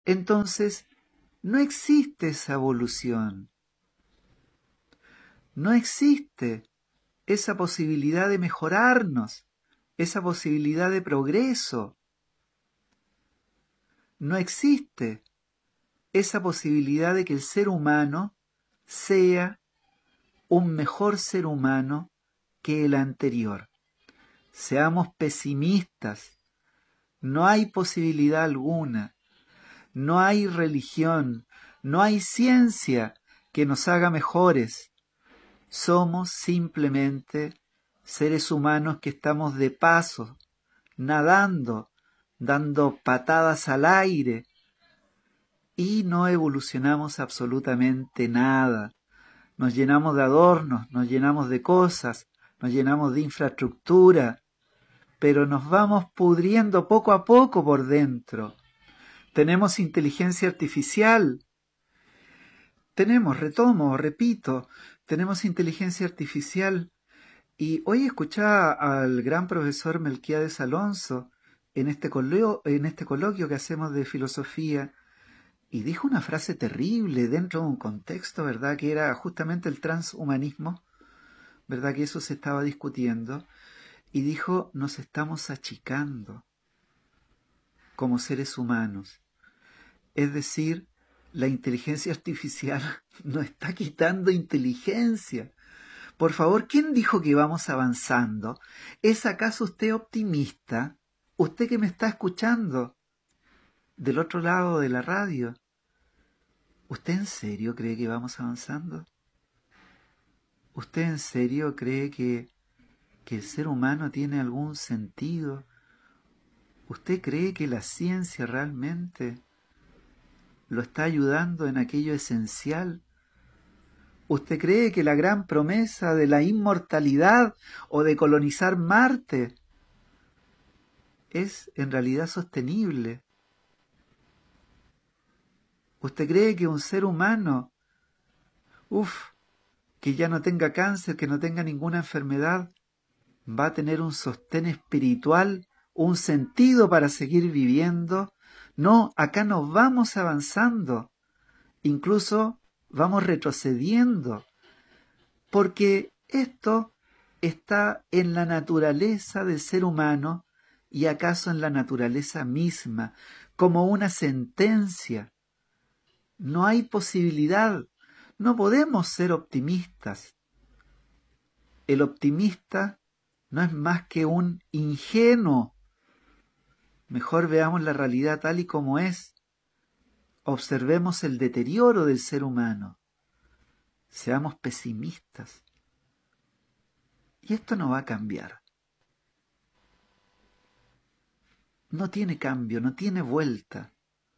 entonces no existe esa evolución. No existe esa posibilidad de mejorarnos, esa posibilidad de progreso. No existe esa posibilidad de que el ser humano sea un mejor ser humano que el anterior. Seamos pesimistas. No hay posibilidad alguna. No hay religión. No hay ciencia que nos haga mejores. Somos simplemente seres humanos que estamos de paso, nadando, dando patadas al aire, y no evolucionamos absolutamente nada. Nos llenamos de adornos, nos llenamos de cosas, nos llenamos de infraestructura, pero nos vamos pudriendo poco a poco por dentro. Tenemos inteligencia artificial. Tenemos inteligencia artificial. Y hoy escuchaba al gran profesor Melquiades Alonso en este coloquio que hacemos de filosofía, y dijo una frase terrible dentro de un contexto, ¿verdad?, que era justamente el transhumanismo, ¿verdad?, que eso se estaba discutiendo, y dijo: nos estamos achicando como seres humanos. Es decir, la inteligencia artificial nos está quitando inteligencia. Por favor, ¿quién dijo que vamos avanzando? ¿Es acaso usted optimista? Usted que me está escuchando del otro lado de la radio, ¿usted en serio cree que vamos avanzando? ¿Usted en serio cree que el ser humano tiene algún sentido? ¿Usted cree que la ciencia realmente lo está ayudando en aquello esencial? ¿Usted cree que la gran promesa de la inmortalidad o de colonizar Marte es en realidad sostenible? ¿Usted cree que un ser humano, que ya no tenga cáncer, que no tenga ninguna enfermedad, va a tener un sostén espiritual, un sentido para seguir viviendo? No, acá no vamos avanzando, incluso vamos retrocediendo, porque esto está en la naturaleza del ser humano, y acaso en la naturaleza misma, como una sentencia. No hay posibilidad, no podemos ser optimistas. El optimista no es más que un ingenuo. Mejor veamos la realidad tal y como es. Observemos el deterioro del ser humano. Seamos pesimistas. Y esto no va a cambiar. No tiene cambio, no tiene vuelta.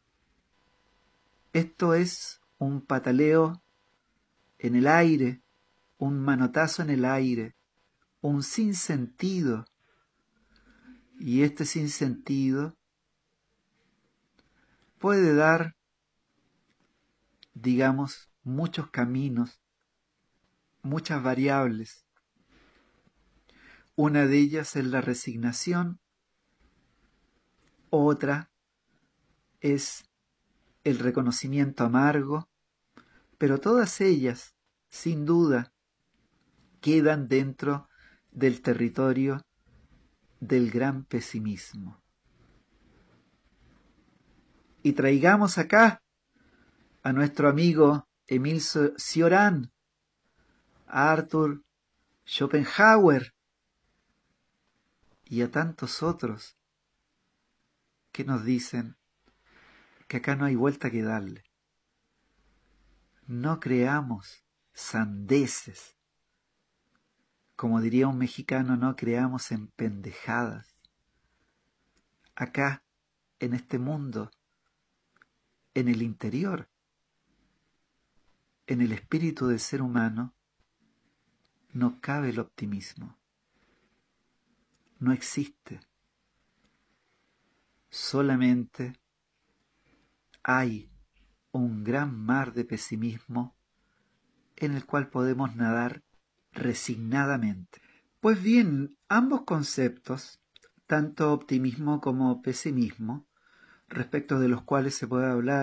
Esto es un pataleo en el aire, un manotazo en el aire, un sinsentido. Y este sinsentido puede dar, digamos, muchos caminos, muchas variables. Una de ellas es la resignación, otra es el reconocimiento amargo, pero todas ellas, sin duda, quedan dentro del territorio del gran pesimismo. Y traigamos acá a nuestro amigo Émile Cioran, a Arthur Schopenhauer y a tantos otros que nos dicen que acá no hay vuelta que darle. No creamos sandeces. Como diría un mexicano, no creamos en pendejadas. Acá, en este mundo, en el interior, en el espíritu del ser humano, no cabe el optimismo. No existe. Solamente hay un gran mar de pesimismo en el cual podemos nadar resignadamente. Pues bien, ambos conceptos, tanto optimismo como pesimismo, respecto de los cuales se puede hablar